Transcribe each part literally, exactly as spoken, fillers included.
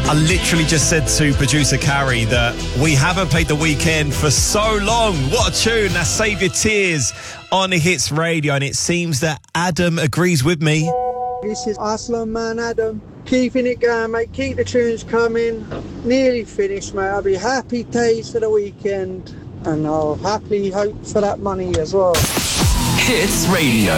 I literally just said to producer Carrie that we haven't played The Weeknd for so long. What a tune. That's Save Your Tears on Hits Radio. And it seems that Adam agrees with me. This is Aslan Man Adam. Keeping it going, mate. Keep the tunes coming. Nearly finished, mate. I'll be happy days for the weekend. And I'll happily hope for that money as well. Hits Radio.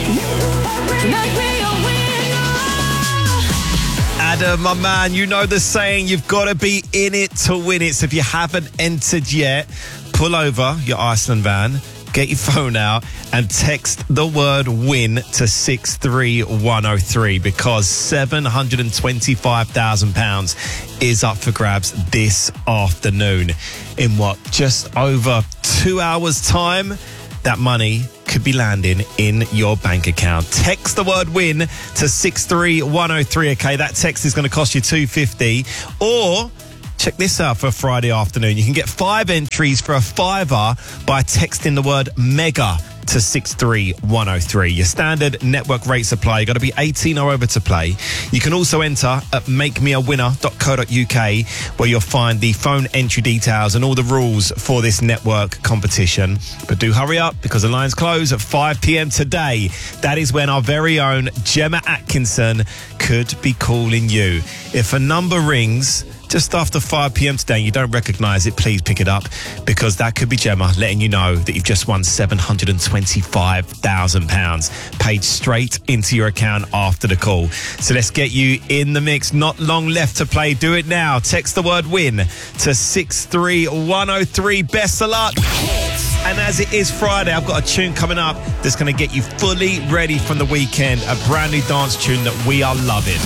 Adam, my man, you know the saying, you've got to be in it to win it. So if you haven't entered yet, pull over your Iceland van, get your phone out and text the word WIN to six three one oh three because seven hundred twenty-five thousand pounds is up for grabs this afternoon. In what, just over two hours' time, that money could be landing in your bank account. Text the word WIN to six three one oh three, okay? That text is going to cost you two fifty. Or check this out for a Friday afternoon. You can get five entries for a fiver by texting the word MEGA to six three one oh three. Your standard network rate supply. You've got to be eighteen or over to play. You can also enter at make me a winner dot co dot uk where you'll find the phone entry details and all the rules for this network competition. But do hurry up because the lines close at five p.m. today. That is when our very own Gemma Atkinson could be calling you. If a number rings just after five p.m. today and you don't recognise it, please pick it up because that could be Gemma letting you know that you've just won seven hundred twenty-five thousand pounds paid straight into your account after the call. So let's get you in the mix. Not long left to play. Do it now. Text the word WIN to six three one oh three. Best of luck. And as it is Friday, I've got a tune coming up that's going to get you fully ready from the weekend. A brand new dance tune that we are loving.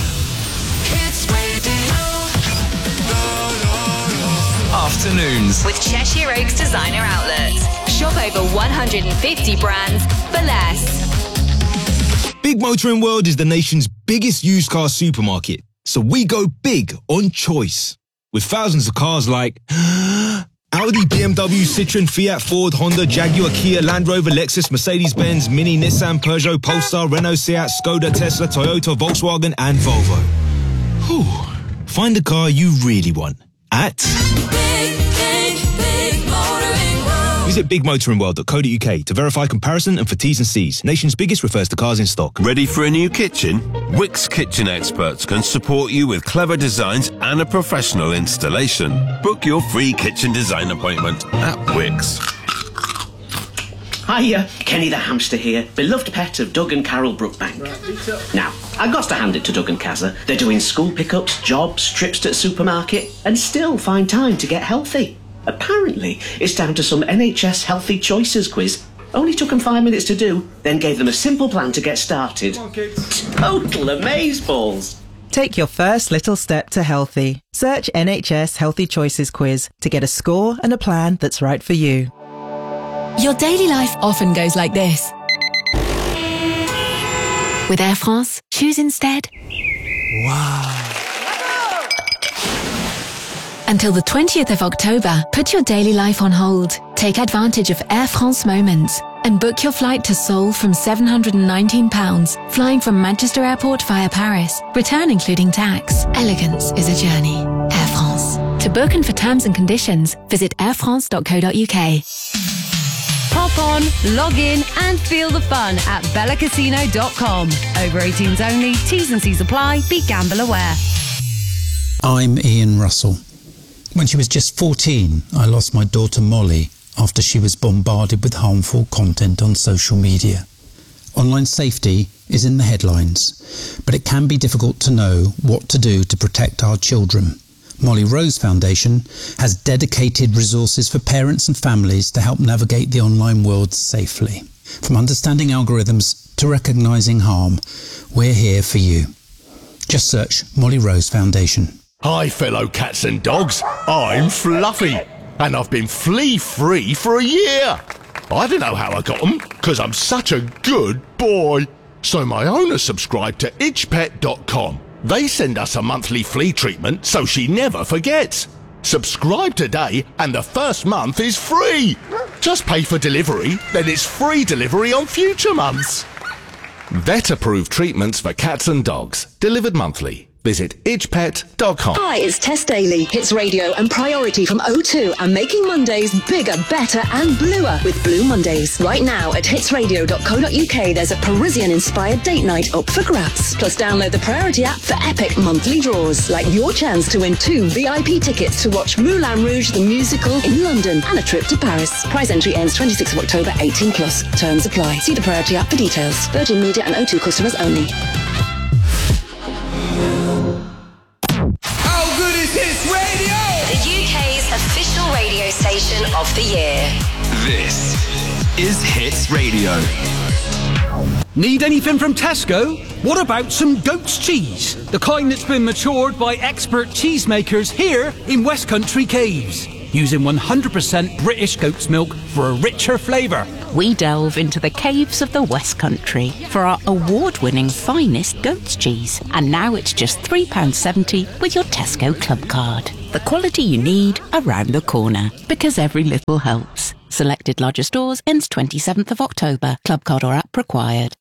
Afternoons with Cheshire Oaks Designer Outlets. Shop over one hundred fifty brands for less. Big Motoring World is the nation's biggest used car supermarket, so we go big on choice. With thousands of cars like Audi, B M W, Citroen, Fiat, Ford, Honda, Jaguar, Kia, Land Rover, Lexus, Mercedes-Benz, Mini, Nissan, Peugeot, Polestar, Renault, Seat, Skoda, Tesla, Toyota, Volkswagen and Volvo. Whew. Find the car you really want at Big, Big, Big Motoring World. Visit big motoring world dot co dot uk to verify comparison and for T's and C's. Nation's biggest refers to cars in stock. Ready for a new kitchen? Wickes Kitchen Experts can support you with clever designs and a professional installation. Book your free kitchen design appointment at Wickes. Hiya, Kenny the hamster here, beloved pet of Doug and Carol Brookbank. Right, now, I've got to hand it to Doug and Kazza. They're doing school pickups, jobs, trips to the supermarket, and still find time to get healthy. Apparently, it's down to some N H S Healthy Choices quiz. Only took them five minutes to do, then gave them a simple plan to get started. Come on, kids. Total amazeballs. Take your first little step to healthy. Search N H S Healthy Choices quiz to get a score and a plan that's right for you. Your daily life often goes like this. With Air France, choose instead. Wow. Until the twentieth of October, put your daily life on hold. Take advantage of Air France Moments and book your flight to Seoul from seven hundred nineteen pounds, flying from Manchester Airport via Paris. Return including tax. Elegance is a journey. Air France. To book and for terms and conditions, visit air france dot co dot uk. Hop on, log in and feel the fun at bella casino dot com. Over eighteens only, T's and C's apply, be gamble aware. I'm Ian Russell. When she was just fourteen, I lost my daughter Molly after she was bombarded with harmful content on social media. Online safety is in the headlines, but it can be difficult to know what to do to protect our children. Molly Rose Foundation has dedicated resources for parents and families to help navigate the online world safely. From understanding algorithms to recognising harm, we're here for you. Just search Molly Rose Foundation. Hi fellow cats and dogs, I'm Fluffy, and I've been flea-free for a year. I don't know how I got them, because I'm such a good boy. So my owner subscribed to itch pet dot com. They send us a monthly flea treatment so she never forgets. Subscribe today and the first month is free. Just pay for delivery, then it's free delivery on future months. Vet-approved treatments for cats and dogs, delivered monthly. Visit itch pet dot com. Hi, it's Tess Daly, Hits Radio and Priority from O two, and making Mondays bigger, better and bluer with Blue Mondays. Right now at hits radio dot co dot uk there's a Parisian-inspired date night up for grabs. Plus download the Priority app for epic monthly draws, like your chance to win two V I P tickets to watch Moulin Rouge the musical in London and a trip to Paris. Prize entry ends twenty-sixth of October, eighteen plus. Terms apply. See the Priority app for details. Virgin Media and O two customers only. How good is Hits Radio? The U K's official radio station of the year. This is Hits Radio. Need anything from Tesco? What about some goat's cheese? The kind that's been matured by expert cheesemakers here in West Country Caves, using one hundred percent British goat's milk for a richer flavour. We delve into the caves of the West Country for our award-winning finest goat's cheese. And now it's just three pounds seventy with your Tesco Club card. The quality you need around the corner, because every little helps. Selected larger stores ends twenty-seventh of October. Club card or app required.